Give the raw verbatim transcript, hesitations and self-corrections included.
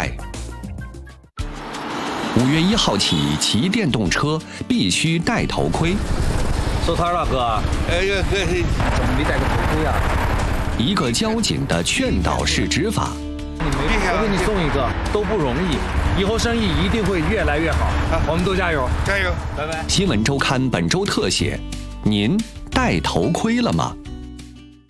态。五月一号起，骑电动车必须戴头盔。 收摊了，哥。 哎呀，哥， 怎么没戴个头盔啊？ 一个交警的劝导式执法。 你没，我给你送一个，都不容易，以后生意一定会越来越好。啊、我们都加油， 加油， 拜拜。 新闻周刊本周特写，您戴头盔了吗？